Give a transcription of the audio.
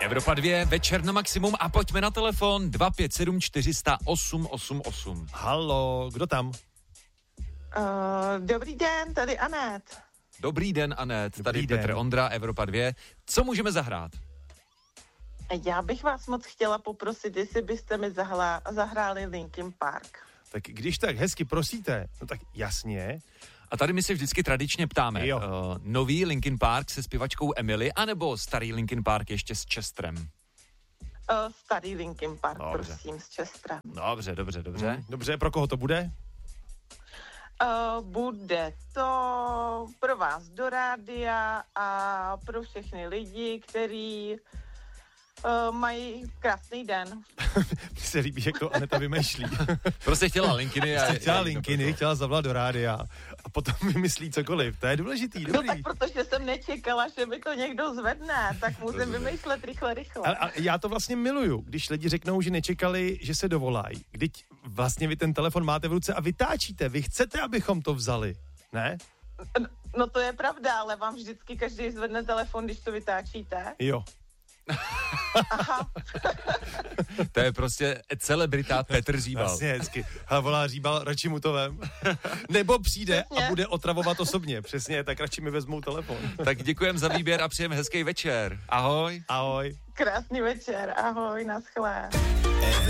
Evropa 2, večer na maximum a pojďme na telefon 257 400 888. Halo, kdo tam? Dobrý den, tady Anet. Dobrý den, Anet, tady den. Petr Ondra, Evropa 2. Co můžeme zahrát? Já bych vás moc chtěla poprosit, jestli byste mi zahráli Linkin Park. Tak když tak hezky prosíte, no tak jasně. A tady my se vždycky tradičně ptáme. Nový Linkin Park se zpěvačkou Emily, anebo starý Linkin Park ještě s Chesterem? Starý Linkin Park, Dobře. prosím, z Chestera. Dobře. Dobře, pro koho to bude? Bude to pro vás do rádia a pro všechny lidi, kteří mají krásný den. Mně se líbí, jak to Aneta vymýšlí. Prostě chtěla Linkiny. Chtěla Linkiny, chtěla zavolat do rádia a potom vymyslí cokoliv. To je důležitý, dobrý. No tak protože jsem nečekala, že by to někdo zvedne, tak musím vymýšlet rychle. A já to vlastně miluju, když lidi řeknou, že nečekali, že se dovolají. Když vlastně vy ten telefon máte v ruce a vytáčíte. Vy chcete, abychom to vzali, ne? No to je pravda, ale vám vždycky každý zvedne telefon, když to vytáčíte. Jo. Aha. To je prostě celebritát Petr Říbal. Vlastně hezky. A volá Říbal, radši mu to vem. Nebo přijde Přesně. a bude otravovat osobně. Přesně, tak radši mi vezmou telefon. Tak děkujem za výběr a přejeme hezký večer. Ahoj. Ahoj. Krásný večer, ahoj, naschle.